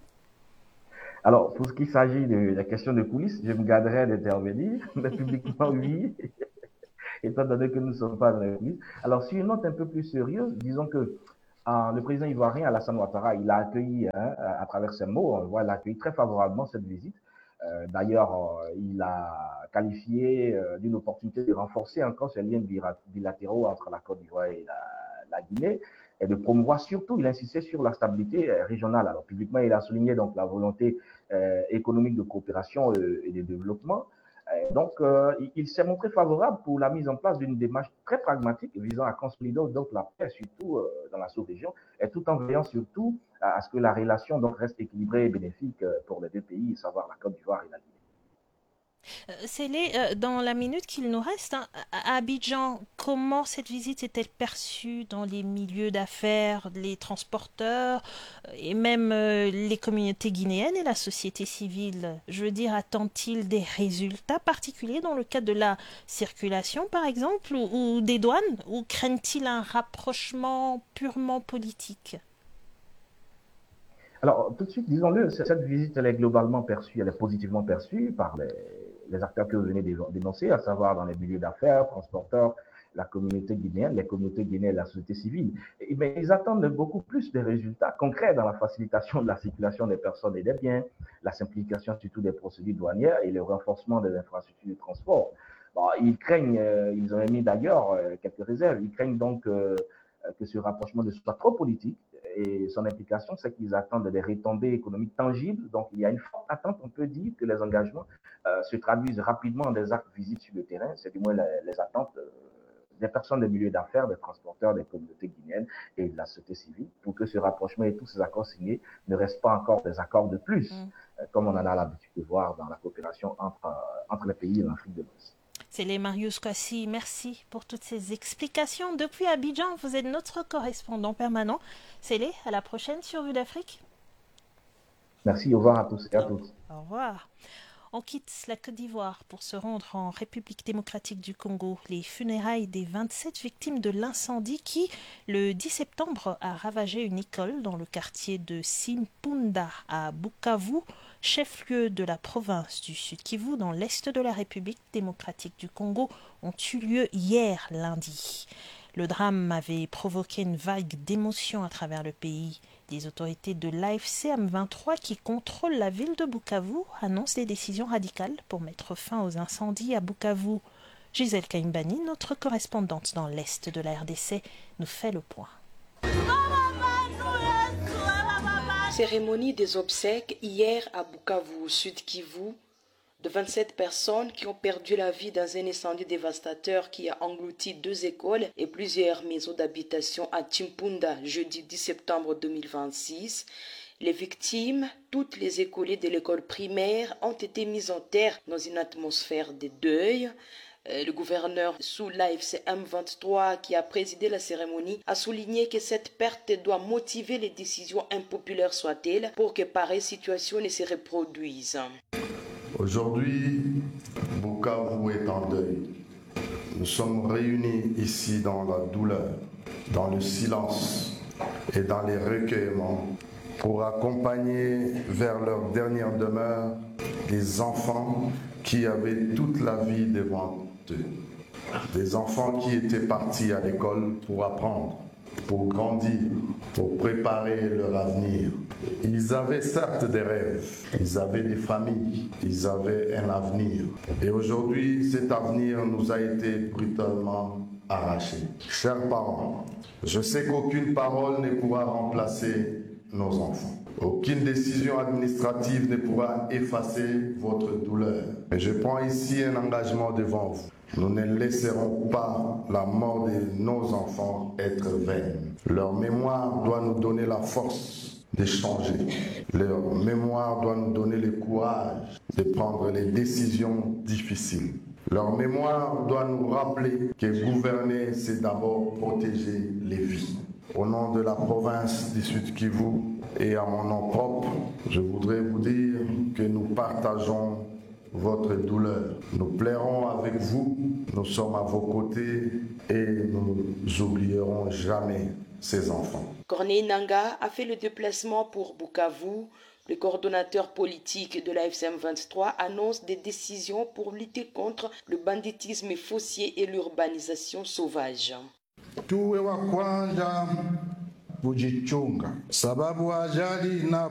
Alors, pour ce qui s'agit de la question de coulisses, je me garderai d'intervenir, mais publiquement, oui, étant donné que nous ne sommes pas dans les coulisses. Alors, sur une note un peu plus sérieuse, disons que le président ivoirien Alassane Ouattara, il a accueilli, à travers ses mots, on voit, il a accueilli très favorablement cette visite. D'ailleurs, il a qualifié d'une opportunité de renforcer encore ces liens bilatéraux entre la Côte d'Ivoire et la Guinée et de promouvoir surtout, il insistait sur la stabilité régionale. Alors, publiquement, il a souligné donc la volonté économique de coopération et de développement. Donc, il s'est montré favorable pour la mise en place d'une démarche très pragmatique visant à consolider donc la paix, surtout dans la sous-région, et tout en veillant surtout à ce que la relation donc reste équilibrée et bénéfique pour les deux pays, à savoir la Côte d'Ivoire et la Guinée. Dans la minute qu'il nous reste, à Abidjan, comment cette visite est-elle perçue dans les milieux d'affaires, les transporteurs et même les communautés guinéennes et la société civile? Je veux dire, attend-il des résultats particuliers dans le cadre de la circulation, par exemple, ou des douanes, ou craignent-ils un rapprochement purement politique? Alors, tout de suite, disons-le, cette visite, elle est globalement perçue, elle est positivement perçue par les acteurs que vous venez d'énoncer, à savoir dans les milieux d'affaires, transporteurs, la communauté guinéenne, les communautés guinéennes et la société civile. Mais ils attendent beaucoup plus de résultats concrets dans la facilitation de la circulation des personnes et des biens, la simplification surtout des procédures douanières et le renforcement des infrastructures de transport. Bon, ils craignent, ils ont émis d'ailleurs quelques réserves, ils craignent donc que ce rapprochement ne soit trop politique. Et son implication, c'est qu'ils attendent des retombées économiques tangibles. Donc, il y a une forte attente, on peut dire, que les engagements se traduisent rapidement en des actes visibles sur le terrain. C'est du moins les attentes des personnes des milieux d'affaires, des transporteurs, des communautés guinéennes et de la société civile, pour que ce rapprochement et tous ces accords signés ne restent pas encore des accords de plus, comme on en a l'habitude de voir dans la coopération entre les pays de l'Afrique de l'Ouest. C'est les Marius Kwasi, merci pour toutes ces explications. Depuis Abidjan, vous êtes notre correspondant permanent. C'est à la prochaine sur Vue d'Afrique. Merci, au revoir à tous et à toutes. Au revoir. On quitte la Côte d'Ivoire pour se rendre en République démocratique du Congo. Les funérailles des 27 victimes de l'incendie qui, le 10 septembre, a ravagé une école dans le quartier de Simpunda à Bukavu, chef-lieu de la province du Sud Kivu, dans l'est de la République démocratique du Congo, ont eu lieu hier lundi. Le drame avait provoqué une vague d'émotions à travers le pays. Les autorités de l'AFC M23 qui contrôlent la ville de Bukavu annoncent des décisions radicales pour mettre fin aux incendies à Bukavu. Gisèle Kaimbani, notre correspondante dans l'est de la RDC, nous fait le point. Cérémonie des obsèques hier à Bukavu, Sud Kivu, de 27 personnes qui ont perdu la vie dans un incendie dévastateur qui a englouti 2 écoles et plusieurs maisons d'habitation à Chimpunda, jeudi 10 septembre 2026. Les victimes, toutes les écoliers de l'école primaire, ont été mises en terre dans une atmosphère de deuil. Le gouverneur sous l'AFC M23 qui a présidé la cérémonie a souligné que cette perte doit motiver les décisions impopulaires soient-elles pour que pareille situation ne se reproduise. Aujourd'hui, Bukavu est en deuil. Nous sommes réunis ici dans la douleur, dans le silence et dans les recueillements pour accompagner vers leur dernière demeure des enfants qui avaient toute la vie devant eux. Des enfants qui étaient partis à l'école pour apprendre, pour grandir, pour préparer leur avenir. Ils avaient certes des rêves, ils avaient des familles, ils avaient un avenir. Et aujourd'hui, cet avenir nous a été brutalement arraché. Chers parents, je sais qu'aucune parole ne pourra remplacer nos enfants. Aucune décision administrative ne pourra effacer votre douleur. Et je prends ici un engagement devant vous. Nous ne laisserons pas la mort de nos enfants être vaine. Leur mémoire doit nous donner la force de changer. Leur mémoire doit nous donner le courage de prendre les décisions difficiles. Leur mémoire doit nous rappeler que gouverner, c'est d'abord protéger les vies. Au nom de la province du Sud Kivu et à mon nom propre, je voudrais vous dire que nous partageons votre douleur. Nous plairons avec vous, nous sommes à vos côtés et nous n'oublierons jamais ces enfants. Corneille Nangaa a fait le déplacement pour Bukavu. Le coordonnateur politique de la FCM 23 annonce des décisions pour lutter contre le banditisme foncier et l'urbanisation sauvage. Tuwe wa kwanza kujichunga sababu ajali na